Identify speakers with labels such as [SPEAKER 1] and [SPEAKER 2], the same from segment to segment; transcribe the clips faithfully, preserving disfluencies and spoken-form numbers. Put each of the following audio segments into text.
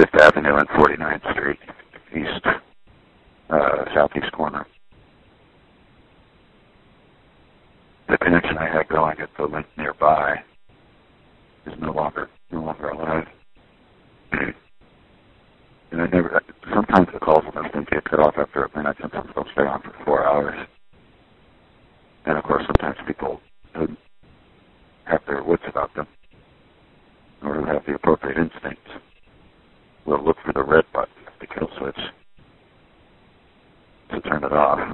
[SPEAKER 1] Fifth Avenue and forty-ninth Street, east, uh, southeast corner. The connection I had going at the link nearby is no longer no longer alive. And I never. Sometimes the calls on this thing get cut off after a minute. Sometimes they'll stay on for four hours. And of course, sometimes people who have their wits about them, or who have the appropriate instincts, will look for the red button, the kill switch, to turn it off.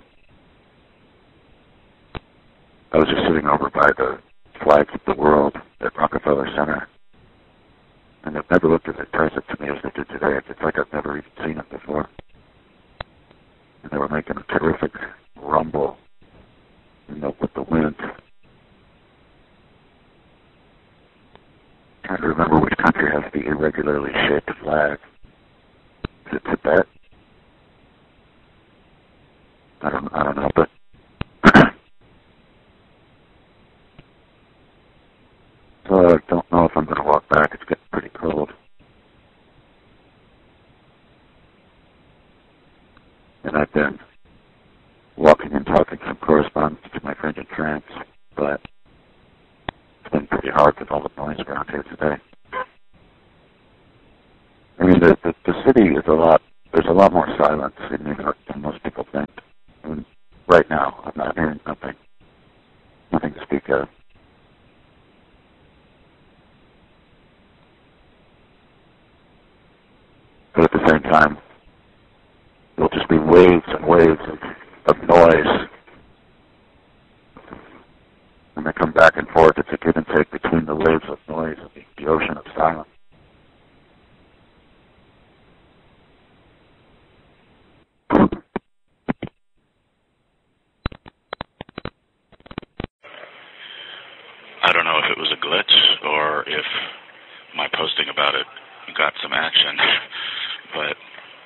[SPEAKER 1] I was just sitting over by the flags of the world at Rockefeller Center, and they've never looked as impressive to me as they did today. It's like I've never even seen it before. And they were making a terrific rumble, you know, with the wind. Trying to remember which country has the irregularly shaped flag. Is it Tibet? I don't, I don't know, but so I don't know if I'm going to walk back. It's getting pretty cold. And I've been walking and talking some correspondence to my friend in France, but it's been pretty hard with all the noise around here today. I mean, the, the, the city is a lot, there's a lot more silence in New York than most people think. I mean, right now, I'm not hearing nothing, nothing to speak of. But at the same time, there'll just be waves and waves of, of noise. And they come back and forth. It's a give and take between the waves of noise and the, the ocean of silence.
[SPEAKER 2] I don't know if it was a glitch or if my posting about it got some action, but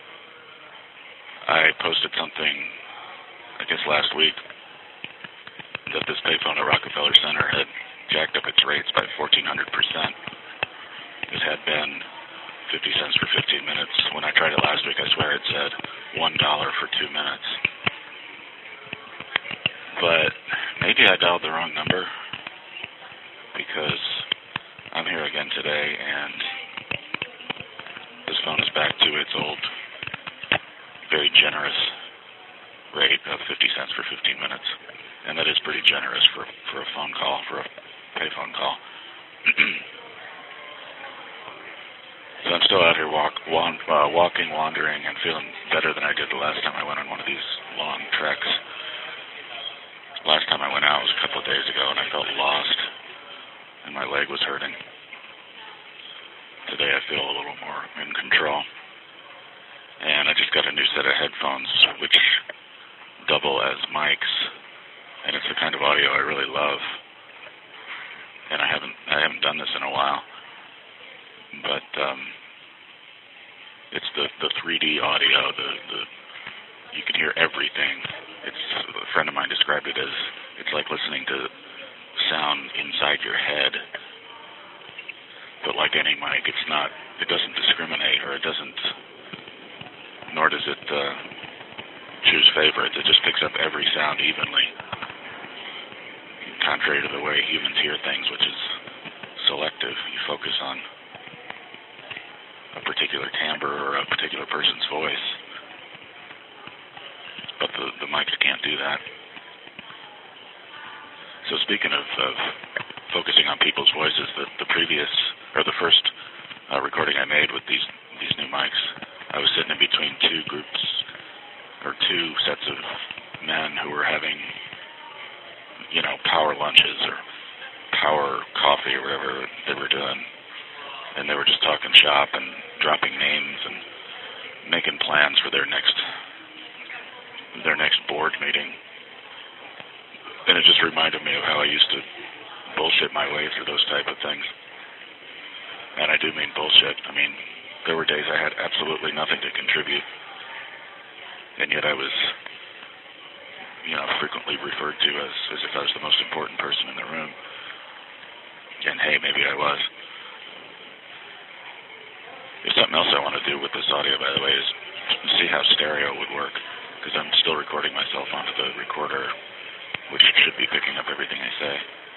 [SPEAKER 2] I posted something, I guess last week, that this payphone at Rockefeller Center had jacked up its rates by fourteen hundred percent. It had been fifty cents for fifteen minutes. When I tried it last week, I swear it said one dollar for two minutes. But maybe I dialed the wrong number, because I'm here again today, and this phone is back to its old, very generous rate of fifty cents for fifteen minutes. And that is pretty generous for, for a phone call, for a payphone call. So I'm still out here walk, wand, uh, walking, wandering, and feeling better than I did the last time I went on one of these long treks. Last time I went out was a couple of days ago, and I felt lost, and my leg was hurting. Today I feel a little more in control. And I just got a new set of headphones, which double as mics, and it's the kind of audio I really love. And I haven't I haven't done this in a while, but um, it's the the three D audio. The the you can hear everything. It's a friend of mine described it as it's like listening to sound inside your head. But like any mic, it's not. It doesn't discriminate, or it doesn't. Nor does it uh, choose favorites. It just picks up every sound evenly, contrary to the way humans hear things, which is selective. You focus on a particular timbre or a particular person's voice, but the, the mics can't do that. So speaking of, of focusing on people's voices, the, the previous, or the first uh, recording I made with these, these new mics, I was sitting in between two groups, or two sets of men who were having, you know, power lunches or power coffee or whatever they were doing. And they were just talking shop and dropping names and making plans for their next their next board meeting. And it just reminded me of how I used to bullshit my way through those type of things. And I do mean bullshit. I mean, there were days I had absolutely nothing to contribute, and yet I was, you know, frequently referred to as, as if I was the most important person in the room. And hey, maybe I was. There's something else I want to do with this audio, by the way, is see how stereo would work, because I'm still recording myself onto the recorder, which should be picking up everything I say.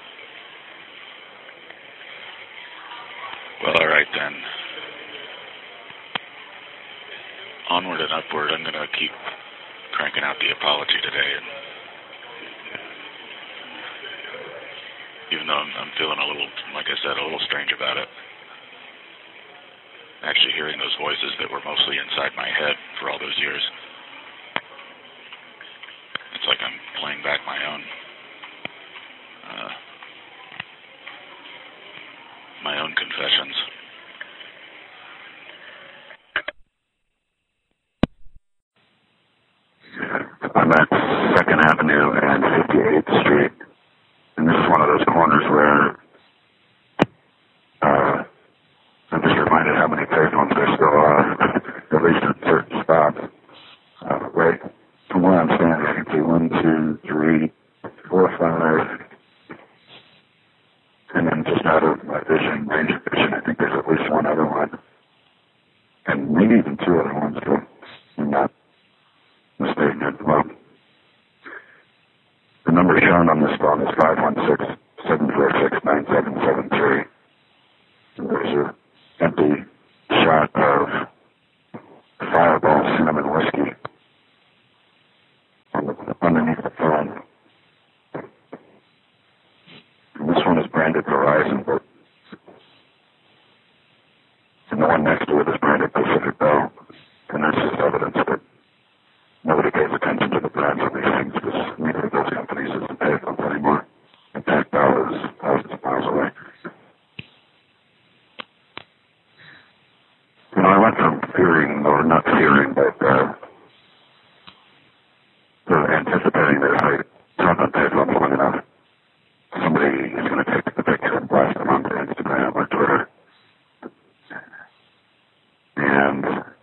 [SPEAKER 2] Well, all right then. Onward and upward. I'm going to keep cranking out the apology today, and even though I'm, I'm feeling a little, like I said, a little strange about it, actually hearing those voices that were mostly inside my head for all those years, it's like I'm playing back my own uh, my own confessions.
[SPEAKER 1] I'm at Second Avenue and fifty-eighth Street, and this is one of those corners where uh, I'm just reminded how many payphones there still are, at least at certain spots. Uh, right from where I'm standing, I can see one, two, three, four, five, and then just out of my vision, range of vision, I think there's at least one other one, and maybe even two other ones, but I'm not mistaken. Well, the number shown on this phone is five one six, seven four six, nine seven seven three. There's an empty shot of Fireball cinnamon whiskey on the, underneath the phone. And this one is branded Verizon, but and the one next to it is branded Pacific Bell. And that's just evidence that nobody pays attention to the brands of these things, because neither of those companies is the payphones anymore. In fact, Bell is thousands of miles away. You know, I went from fearing, or not fearing, but uh, sort of anticipating that if I talk on payphones long enough, somebody is going to take the picture and blast them onto Instagram or Twitter. And